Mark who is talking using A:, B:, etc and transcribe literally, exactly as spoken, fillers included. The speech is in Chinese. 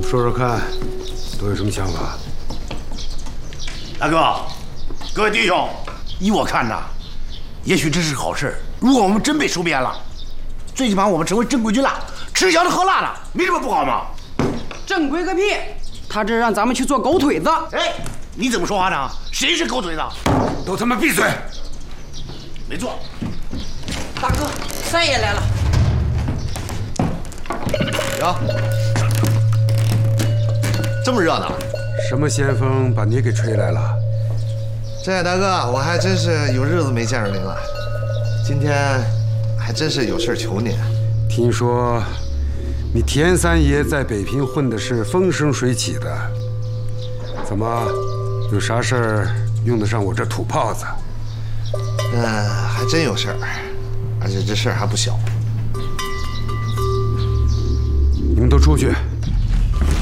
A: 们说说看，都有什么想法？
B: 大哥，各位弟兄，依我看呐，也许这是好事。如果我们真被收编了，最起码我们成为正规军了，吃香的喝辣的，没什么不好吗？
C: 正规个屁！他这让咱们去做狗腿子。
B: 哎，你怎么说话呢？谁是狗腿子？
A: 都他妈闭嘴！
B: 没错。
C: 大哥，三爷来了。
D: 哟，这么热闹！
A: 什么先锋把你给吹来了？
D: 这大哥，我还真是有日子没见着您了，今天还真是有事求您。
A: 听说你田三爷在北平混的是风生水起的，怎么有啥事儿用得上我这土炮子？
D: 嗯，还真有事儿，而且这事儿还不小。
A: 你们都出去。